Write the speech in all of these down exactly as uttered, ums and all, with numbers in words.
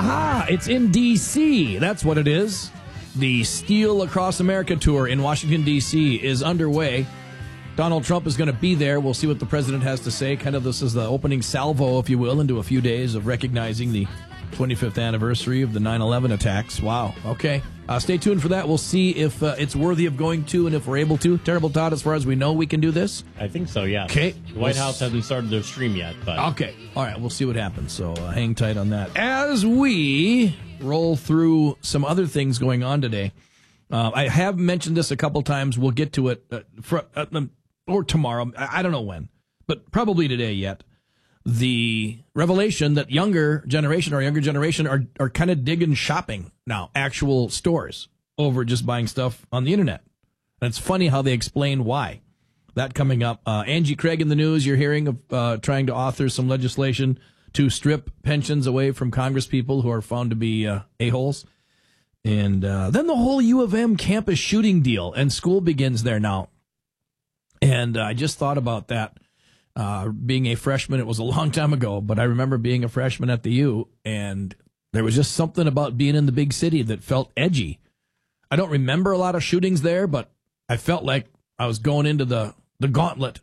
Aha! It's in D C. That's what it is. The Steal Across America tour in Washington, D C is underway. Donald Trump is going to be there. We'll see what the president has to say. Kind of this is the opening salvo, if you will, into a few days of recognizing the twenty-fifth anniversary of the nine eleven attacks. Wow. Okay. Uh, stay tuned for that. We'll see if uh, it's worthy of going to and if we're able to. Terrible Todd, as far as we know, we can do this? I think so, yeah. Okay. The White House hasn't started their stream yet. But Okay. All right. We'll see what happens. So uh, hang tight on that. As we roll through some other things going on today, uh, I have mentioned this a couple times. We'll get to it uh, for, uh, or tomorrow. I, I don't know when, but probably today yet. The revelation that younger generation, our younger generation, are are kind of digging shopping now, actual stores, over just buying stuff on the internet. And it's funny how they explain why. That coming up. Uh, Angie Craig in the news, you're hearing of uh, trying to author some legislation to strip pensions away from Congress people who are found to be uh, a-holes. And uh, then the whole U of M campus shooting deal, and school begins there now. And uh, I just thought about that. Uh, being a freshman, it was a long time ago, but I remember being a freshman at the U, and there was just something about being in the big city that felt edgy. I don't remember a lot of shootings there, but I felt like I was going into the, the gauntlet.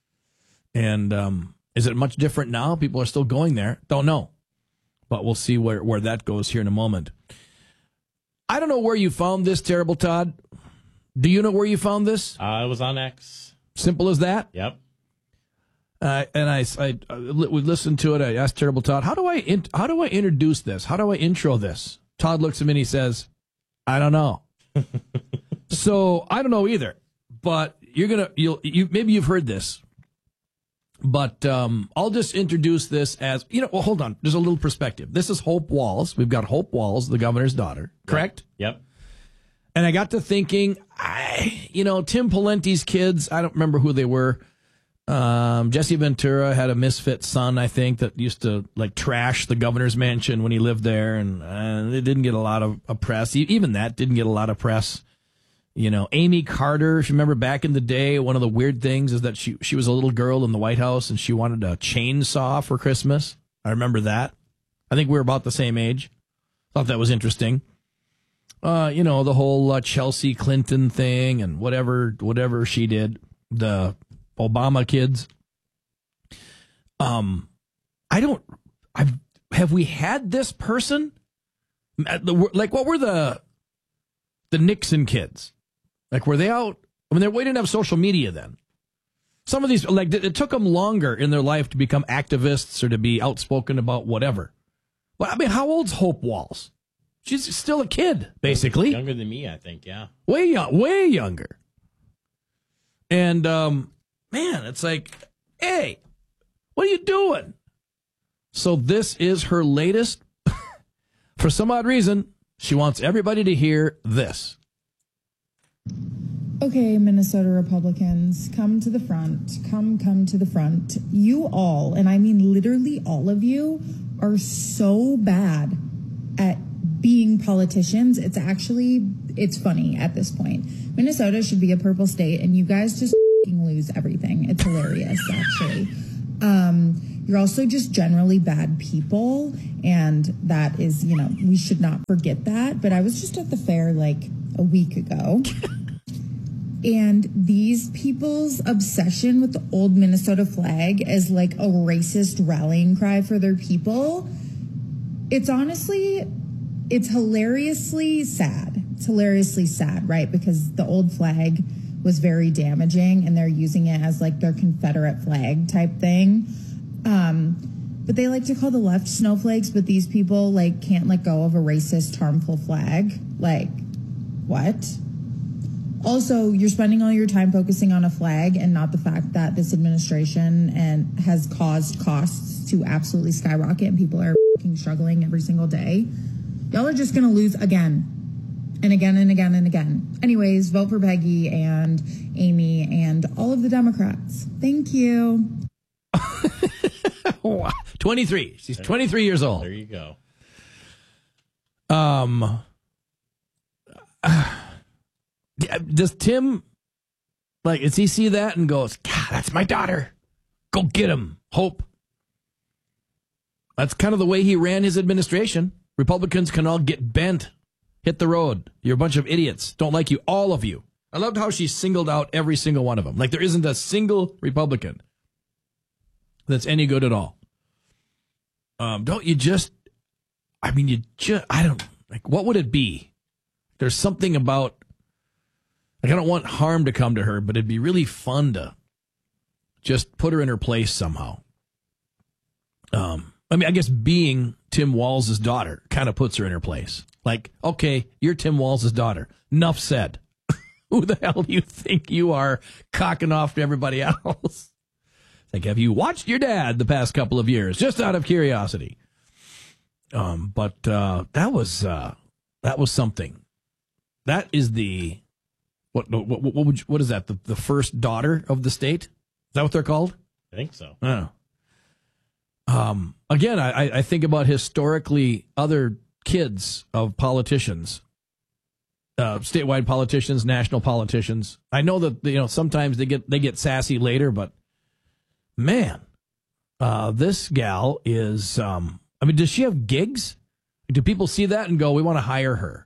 And um, is it much different now? People are still going there. Don't know. But we'll see where, where that goes here in a moment. I don't know where you found this, Terrible Todd. Do you know where you found this? Uh, I was on X. Simple as that? Yep. Uh, and I, I, I we listened to it. I asked Terrible Todd, how do I in, how do I introduce this? How do I intro this? Todd looks at me and he says, I don't know. So I don't know either. But you're gonna you'll you maybe you've heard this. But um, I'll just introduce this as, you know. Well, hold on. There's a little perspective. This is Hope Walls. We've got Hope Walls, the governor's daughter. Correct? Yep. yep. And I got to thinking, I you know Tim Pawlenty's kids. I don't remember who they were. Um, Jesse Ventura had a misfit son, I think, that used to like trash the governor's mansion when he lived there, and uh, it didn't get a lot of, of press. Even that didn't get a lot of press. You know, Amy Carter, if you remember back in the day, one of the weird things is that she she was a little girl in the White House and she wanted a chainsaw for Christmas. I remember that. I think we were about the same age. Thought that was interesting. Uh, you know, the whole uh, Chelsea Clinton thing and whatever whatever she did. The Obama kids. Um, I don't. I've have we had this person? Like, what were the the Nixon kids? Like, were they out? I mean, they we didn't have social media then. Some of these, like, it took them longer in their life to become activists or to be outspoken about whatever. Well, I mean, how old's Hope Walls? She's still a kid, basically. Younger than me, I think. Yeah, way young, way younger. And um. Man, it's like, hey, what are you doing? So this is her latest. For some odd reason, she wants everybody to hear this. Okay, Minnesota Republicans, come to the front. Come, come to the front. You all, and I mean literally all of you, are so bad at being politicians. It's actually, it's funny at this point. Minnesota should be a purple state, and you guys just lose everything. It's hilarious, actually. Um, you're also just generally bad people, and that is, you know, we should not forget that. But I was just at the fair like a week ago, and these people's obsession with the old Minnesota flag as like a racist rallying cry for their people, it's honestly, it's hilariously sad. It's hilariously sad, right? Because the old flag was very damaging, and they're using it as like their Confederate flag type thing. Um, but they like to call the left snowflakes, but these people like can't let go of a racist, harmful flag. Like, what? Also, you're spending all your time focusing on a flag and not the fact that this administration and has caused costs to absolutely skyrocket, and people are fucking struggling every single day. Y'all are just going to lose again. And again and again and again. Anyways, vote for Peggy and Amy and all of the Democrats. Thank you. twenty-three. She's twenty-three years old. There you go. Um, uh, does Tim, like, does he see that and goes, God, that's my daughter. Go get him, Hope. That's kind of the way he ran his administration. Republicans can all get bent, hit the road. You're a bunch of idiots. Don't like you, all of you. I loved how she singled out every single one of them. Like there isn't a single Republican that's any good at all. Um, don't you just, I mean, you just, I don't, like, what would it be? There's something about, like, I don't want harm to come to her, but it'd be really fun to just put her in her place somehow. Um, I mean, I guess being Tim Walz' daughter kind of puts her in her place. Like, okay, you're Tim Walz' daughter. Enough said. Who the hell do you think you are cocking off to everybody else? Like, have you watched your dad the past couple of years? Just out of curiosity. Um, but uh, that was uh, that was something. That is the what what what, what, would you, what is that? The the first daughter of the state? Is that what they're called? I think so. Oh. Um, again, I, I think about historically other kids of politicians, uh, statewide politicians, national politicians. I know that you know sometimes they get they get sassy later, but man, uh, this gal is. Um, I mean, does she have gigs? Do people see that and go, "We want to hire her"?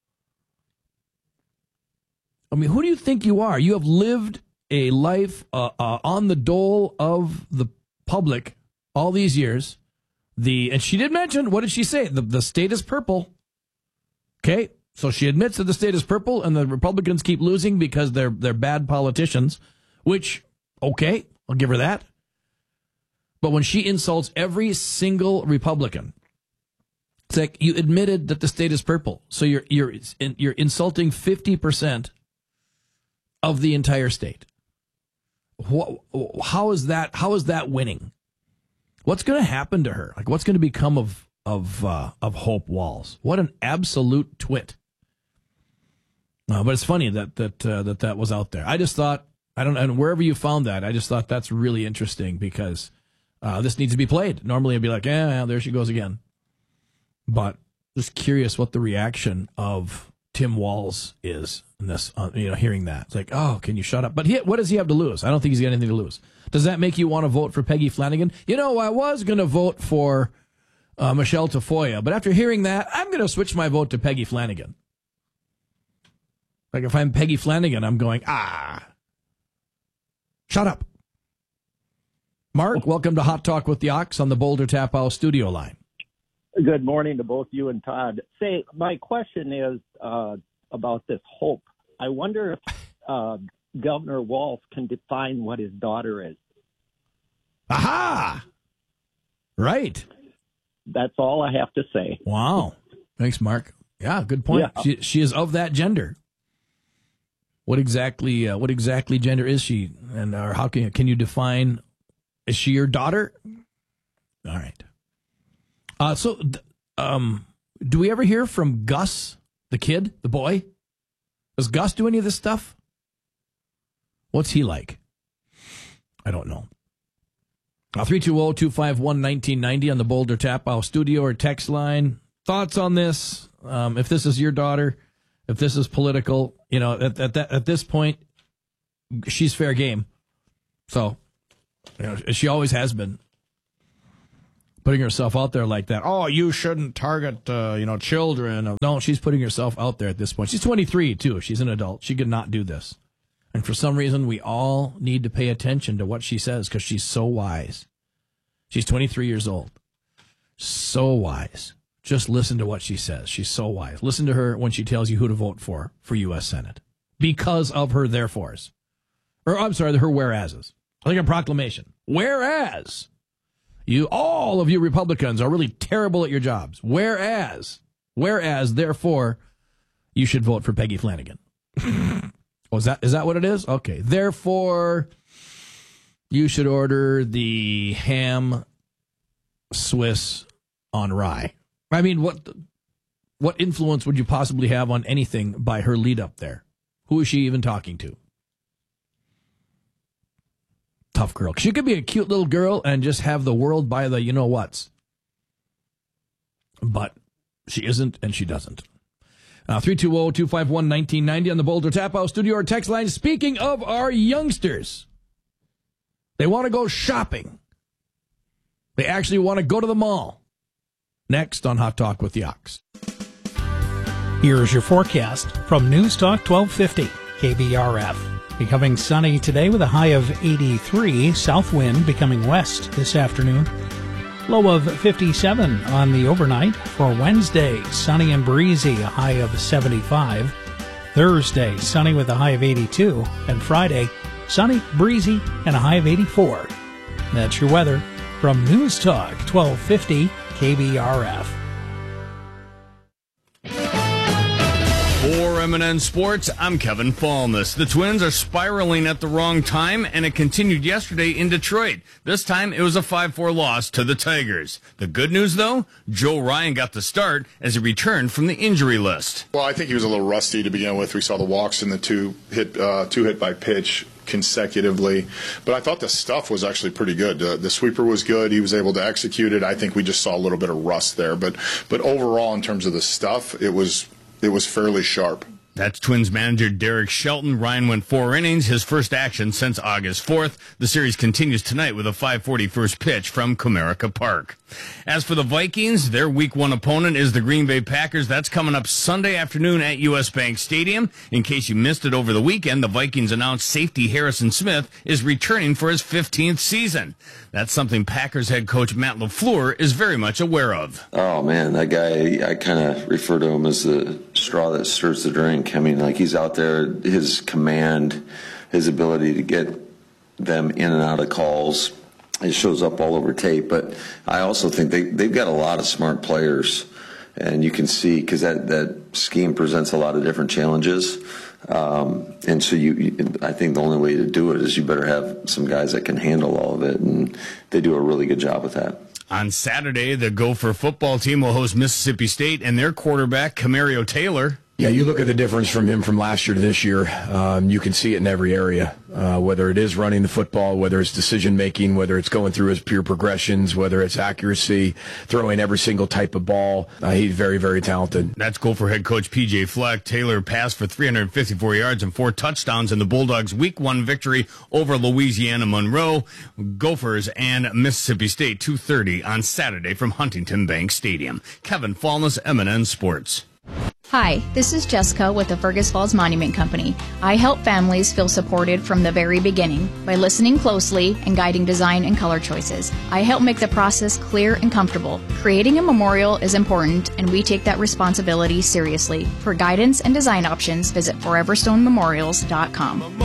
I mean, who do you think you are? You have lived a life uh, uh, on the dole of the public all these years. The and she did mention, what did she say? The the state is purple. Okay, so she admits that the state is purple, and the Republicans keep losing because they're they're bad politicians. Which, okay, I'll give her that. But when she insults every single Republican, it's like you admitted that the state is purple, so you're you're you're insulting fifty percent of the entire state. What, how is that? How is that winning? What's going to happen to her? Like, what's going to become of of uh, of Hope Walz? What an absolute twit! Uh, but it's funny that that uh, that that was out there. I just thought, I don't, and wherever you found that, I just thought that's really interesting because uh, this needs to be played. Normally, I'd be like, yeah, yeah, there she goes again. But just curious what the reaction of Tim Walz is in this, uh, you know, hearing that. It's like, oh, can you shut up? But he, what does he have to lose? I don't think he's got anything to lose. Does that make you want to vote for Peggy Flanagan? You know, I was going to vote for uh, Michelle Tafoya, but after hearing that, I'm going to switch my vote to Peggy Flanagan. Like, if I'm Peggy Flanagan, I'm going, ah, shut up. Mark, welcome to Hot Talk with the Ox on the Boulder Tap House studio line. Good morning to both you and Todd. Say, my question is uh, about this Hope. I wonder if uh, Governor Walz can define what his daughter is. Aha! Right. That's all I have to say. Wow. Thanks, Mark. Yeah, good point. Yeah. She she is of that gender. What exactly uh, what exactly gender is she, and or how can can you define? Is she your daughter? All right. Uh, so, um, do we ever hear from Gus, the kid, the boy? Does Gus do any of this stuff? What's he like? I don't know. Uh, three two zero, two five one, one nine nine zero on the Boulder Tap House studio or text line. Thoughts on this? Um, if this is your daughter, if this is political, you know, at at, that, at this point, she's fair game. So, you know, she always has been. Putting herself out there like that. Oh, you shouldn't target, uh, you know, children. No, she's putting herself out there at this point. She's twenty-three, too. She's an adult. She could not do this. And for some reason, we all need to pay attention to what she says because she's so wise. She's twenty-three years old. So wise. Just listen to what she says. She's so wise. Listen to her when she tells you who to vote for for U S Senate because of her therefores. Or, I'm sorry, her whereases. Like a proclamation. Whereas... You, all of you Republicans are really terrible at your jobs. Whereas, whereas, therefore, you should vote for Peggy Flanagan. Oh, is that is that what it is? Okay. Therefore, you should order the ham Swiss on rye. I mean, what what influence would you possibly have on anything by her lead up there? Who is she even talking to? Tough girl. She could be a cute little girl and just have the world by the you-know-whats. But she isn't, and she doesn't. Uh, three two zero, two five one, one nine nine zero on the Boulder Tap House studio or text line. Speaking of our youngsters, they want to go shopping. They actually want to go to the mall. next on Hot Talk with the Ox. Here's your forecast from News Talk twelve fifty K B R F. Becoming sunny today with a high of eighty-three, south wind becoming west this afternoon. Low of fifty-seven on the overnight. For Wednesday, sunny and breezy, a high of seventy-five. Thursday, sunny with a high of eighty-two. And Friday, sunny, breezy, and a high of eighty-four. That's your weather from News Talk twelve fifty K B R F. For M and N Sports, I'm Kevin Falmus. The Twins are spiraling at the wrong time, and it continued yesterday in Detroit. This time, it was a five four loss to the Tigers. The good news, though, Joe Ryan got the start as he returned from the injury list. Well, I think he was a little rusty to begin with. We saw the walks and the two hit, uh, two hit by pitch consecutively, but I thought the stuff was actually pretty good. Uh, the sweeper was good. He was able to execute it. I think we just saw a little bit of rust there, but but overall, in terms of the stuff, it was it was fairly sharp. That's Twins manager Derek Shelton. Ryan went four innings, his first action since August fourth. The series continues tonight with a five forty first pitch from Comerica Park. As for the Vikings, their week one opponent is the Green Bay Packers. That's coming up Sunday afternoon at U S Bank Stadium. In case you missed it over the weekend, the Vikings announced safety Harrison Smith is returning for his fifteenth season. That's something Packers head coach Matt LaFleur is very much aware of. Oh, man, that guy, I kind of refer to him as the straw that stirs the drink. I mean, like, he's out there, his command, his ability to get them in and out of calls, it shows up all over tape. But I also think they, they've got a lot of smart players, and you can see, because that, that scheme presents a lot of different challenges. Um, and so you, you, I think the only way to do it is you better have some guys that can handle all of it, and they do a really good job with that. On Saturday, the Gopher football team will host Mississippi State and their quarterback, Camario Taylor. Yeah, you look at the difference from him from last year to this year. Um, you can see it in every area, uh, whether it is running the football, whether it's decision-making, whether it's going through his pure progressions, whether it's accuracy, throwing every single type of ball. Uh, he's very, very talented. That's Gopher head coach P J Fleck. Taylor passed for three hundred fifty-four yards and four touchdowns in the Bulldogs' week one victory over Louisiana Monroe. Gophers and Mississippi State, two thirty on Saturday from Huntington Bank Stadium. Kevin Falmus, M and N Sports. Hi, this is Jessica with the Fergus Falls Monument Company. I help families feel supported from the very beginning by listening closely and guiding design and color choices. I help make the process clear and comfortable. Creating a memorial is important, and we take that responsibility seriously. For guidance and design options, visit forever stone memorials dot com.